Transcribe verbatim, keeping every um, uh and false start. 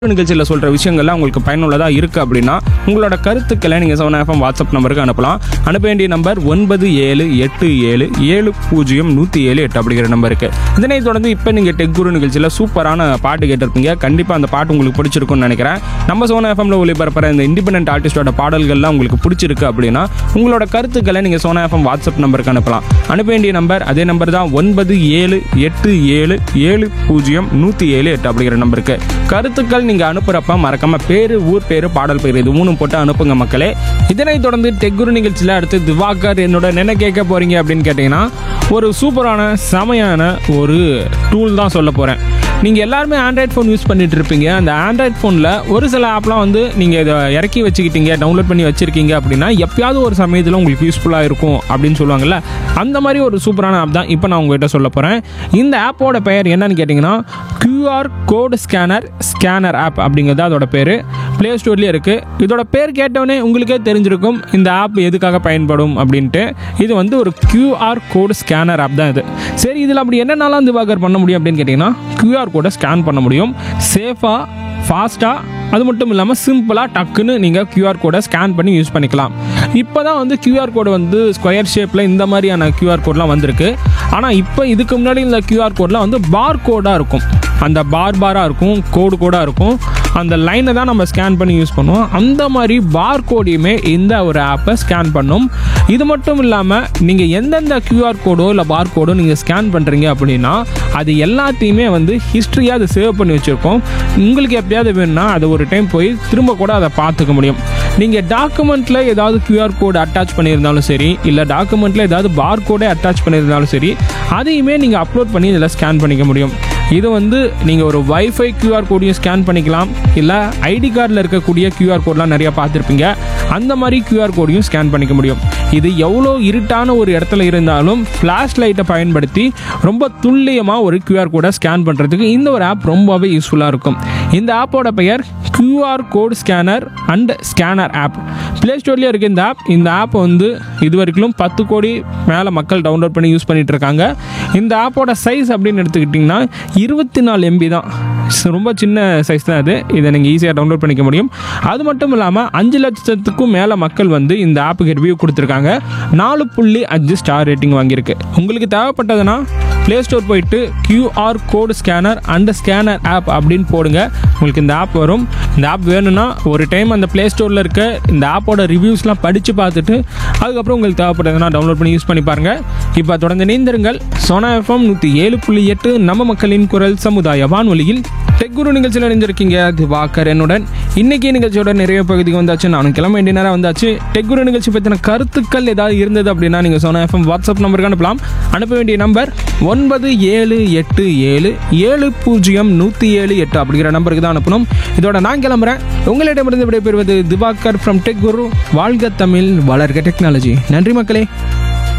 நிகழ்ச்சியில் சொல்கிற விஷயங்கள்லாம் உங்களுக்கு பயனுள்ளதாக இருக்குது அப்படின்னா உங்களோட கருத்துக்களை நீங்கள் சோனா எஃப்எம் வாட்ஸ்அப் நம்பருக்கு அனுப்பலாம். அனுப்ப வேண்டிய நம்பர் ஒன்பது ஏழு எட்டு ஏழு ஏழு பூஜ்ஜியம் நூற்றி ஏழு எட்டு அப்படிங்கிற நம்பருக்கு. இதனைத் தொடர்ந்து இப்போ நீங்கள் டெக் குரு நிகழ்ச்சியில் சூப்பரான பாட்டு கேட்டிருப்பீங்க. கண்டிப்பாக அந்த பாட்டு உங்களுக்கு பிடிச்சிருக்குன்னு நினைக்கிறேன். நம்ம சோனா எஃப்எம்ல ஒளிபரப்புற இந்த இண்டிபெண்டன்ட் ஆர்டிஸ்டோட பாடல்கள்லாம் உங்களுக்கு பிடிச்சிருக்கு அப்படின்னா உங்களோட கருத்துக்களை நீங்கள் சோனா எஃப்எம் வாட்ஸ்அப் நம்பருக்கு அனுப்பலாம். அனுப்ப வேண்டிய நம்பர் அதே நம்பர் தான் ஒன்பது ஏழு எட்டு ஏழு ஏழு பூஜ்ஜியம் நூற்றி ஏழு எட்டு அப்படிங்கிற நம்பருக்கு. கருத்துக்கள் நீங்கள் அனுப்புகிறப்ப மறக்காம பேர், ஊர் பேர், பாடல் பேர் இது மூணும் போட்டு அனுப்புங்க மக்களே. இதனைத் தொடர்ந்து டெக் குரு நிகழ்ச்சியில் அடுத்து திவாகர் என்னோட என்ன கேட்க போறீங்க அப்படின்னு கேட்டிங்கன்னா ஒரு சூப்பரான செமையான ஒரு டூல் தான் சொல்ல போகிறேன். நீங்கள் எல்லாருமே ஆண்ட்ராய்ட் ஃபோன் யூஸ் பண்ணிட்டு இருப்பீங்க. அந்த ஆண்ட்ராய்ட் ஃபோனில் ஒரு சில ஆப்லாம் வந்து நீங்கள் இதை இறக்கி வச்சுக்கிட்டீங்க, டவுன்லோட் பண்ணி வச்சுருக்கீங்க அப்படின்னா எப்பயாவது ஒரு சமயத்தில் உங்களுக்கு யூஸ்ஃபுல்லாக இருக்கும் அப்படின்னு சொல்லுவாங்கள்ல, அந்த மாதிரி ஒரு சூப்பரான ஆப் தான் இப்போ நான் உங்கள்கிட்ட சொல்ல போகிறேன். இந்த ஆப்போட பெயர் என்னன்னு கேட்டிங்கன்னா QR code scanner scanner app அப்படிங்கிறது அதோட பேர். ப்ளே ஸ்டோர்லேயே இருக்குது. இதோட பேர் கேட்டவொடனே உங்களுக்கே தெரிஞ்சிருக்கும் இந்த ஆப் எதுக்காக பயன்படும் அப்படின்ட்டு. இது வந்து ஒரு கியூஆர் கோடு ஸ்கேனர் ஆப் தான் இது. சரி, இதில் அப்படி என்னென்னலாம் திவாகர் பண்ண முடியும் அப்படின்னு கேட்டிங்கன்னா கியூஆர் கோடை ஸ்கேன் பண்ண முடியும். சேஃபாக, ஃபாஸ்ட்டாக, அது மட்டும் இல்லாமல் சிம்பிளாக டக்குன்னு நீங்கள் கியூஆர் கோடை ஸ்கேன் பண்ணி யூஸ் பண்ணிக்கலாம். இப்போ தான் வந்து கியூஆர் கோடு வந்து ஸ்கொயர் ஷேப்பில் இந்த மாதிரியான கியூஆர் கோட்லாம் வந்திருக்கு. ஆனால் இப்போ இதுக்கு முன்னாடி இந்த கியூஆர் கோட்லாம் வந்து பார் கோடாக இருக்கும். அந்த பார் பாராக இருக்கும், கோடு கோடாக இருக்கும். அந்த லைனை தான் நம்ம ஸ்கேன் பண்ணி யூஸ் பண்ணுவோம். அந்த மாதிரி பார் கோடையுமே இந்த ஒரு ஆப்பை ஸ்கேன் பண்ணும். இது மட்டும் இல்லாமல் நீங்கள் எந்தெந்த கியூஆர் கோடோ இல்லை பார் கோடோ நீங்கள் ஸ்கேன் பண்ணுறீங்க அப்படின்னா அது எல்லாத்தையுமே வந்து ஹிஸ்ட்ரியாக அதை சேவ் பண்ணி வச்சுருக்கோம். உங்களுக்கு எப்படியாவது வேணும்னா அதை ஒரு டைம் போய் திரும்ப கூட அதை பார்த்துக்க முடியும். நீங்கள் டாக்குமெண்ட்டில் ஏதாவது கியூஆர் கோடு அட்டாச் பண்ணியிருந்தாலும் சரி, இல்லை டாக்குமெண்ட்டில் ஏதாவது பார் கோடே அட்டாச் பண்ணியிருந்தாலும் சரி, அதையுமே நீங்கள் அப்லோட் பண்ணி இதில் ஸ்கேன் பண்ணிக்க முடியும். இது வந்து நீங்கள் ஒரு வைஃபை கியூஆர் கோடையும் ஸ்கேன் பண்ணிக்கலாம், இல்லை ஐடி கார்டில் இருக்கக்கூடிய கியூஆர் கோட்லாம் நிறையா பார்த்துருப்பீங்க, அந்த மாதிரி கியூஆர் கோடையும் ஸ்கேன் பண்ணிக்க முடியும். இது எவ்வளோ இருட்டான ஒரு இடத்துல இருந்தாலும் ஃப்ளாஷ் லைட்டை பயன்படுத்தி ரொம்ப துல்லியமாக ஒரு கியூஆர் கோடை ஸ்கேன் பண்ணுறதுக்கு இந்த ஒரு ஆப் ரொம்பவே யூஸ்ஃபுல்லாக இருக்கும். இந்த ஆப்போட பெயர் QR code scanner and scanner app. Play ஸ்டோர்லேயே இருக்குது இந்த ஆப். இந்த ஆப் வந்து இது வரைக்கும் பத்து கோடி மேலே மக்கள் டவுன்லோட் பண்ணி யூஸ் பண்ணிகிட்டு இருக்காங்க. இந்த ஆப்போட சைஸ் அப்படின்னு எடுத்துக்கிட்டிங்கன்னா இருபத்தி நாலு எம்பி தான். ரொம்ப சின்ன சைஸ் தான் அது. இதை நீங்கள் ஈஸியாக டவுன்லோட் பண்ணிக்க முடியும். அது மட்டும் இல்லாமல் அஞ்சு லட்சத்துக்கும் மேலே மக்கள் வந்து இந்த ஆப்புக்கு ரிவ்யூ கொடுத்துருக்காங்க. நாலு புள்ளி அஞ்சு ஸ்டார் ரேட்டிங் வாங்கியிருக்கு. உங்களுக்கு தேவைப்பட்டதுன்னா ப்ளே ஸ்டோர் போயிட்டு QR code scanner and scanner app அப்படின்னு போடுங்க. உங்களுக்கு இந்த ஆப் வரும். இந்த ஆப் வேணும்னா ஒரு டைம் அந்த ப்ளே ஸ்டோரில் இருக்க இந்த ஆப்போட ரிவ்யூஸ்லாம் படித்து பார்த்துட்டு அதுக்கப்புறம் உங்களுக்கு தேவைப்பட்டதுன்னா டவுன்லோட் பண்ணி யூஸ் பண்ணி பாருங்கள். இப்போ தொடர்ந்து இணைந்திருங்கள். சோனா எஃப்எம் நூற்றி ஏழு புள்ளி எட்டு நம்ம மக்களின் குரல் சமுதாய வானொலியில் டெக் குரு நிகழ்ச்சியில் இணைஞ்சிருக்கீங்க திவாகர் என்னுடன். இன்னைக்கு நிகழ்ச்சியோட நிறைய பகுதிக்கு வந்தாச்சு. நானும் கிளம்ப வேண்டிய நேரம் வந்தாச்சு. டெக் குரு நிகழ்ச்சி பற்றின கருத்துக்கள் ஏதாவது இருந்தது அப்படின்னா நீங்கள் சோனா எஃப்எம் வாட்ஸ்அப் நம்பருக்கு அனுப்பலாம். அனுப்ப வேண்டிய நம்பர் ஒன்பது ஏழு எட்டு ஏழு ஏழு பூஜ்ஜியம் நூற்றி ஏழு எட்டு அப்படிங்கிற நம்பருக்கு தான் அனுப்பணும். இதோட நான் கிளம்புறேன். உங்களிடமிருந்து விடைபெறுவது திவாகர் ஃப்ரம் டெக் குரு. வாழ்க தமிழ், வளர்க டெக்னாலஜி. நன்றி மக்களே.